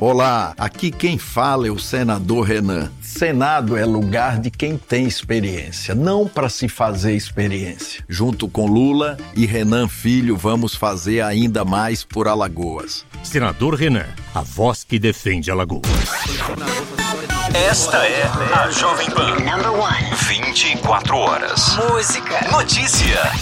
Olá, aqui quem fala é o senador Renan. Senado é lugar de quem tem experiência, não para se fazer experiência. Junto com Lula e Renan Filho, vamos fazer ainda mais por Alagoas. Senador Renan, a voz que defende Alagoas. Esta é a Jovem Pan. 24 horas. Música, notícia,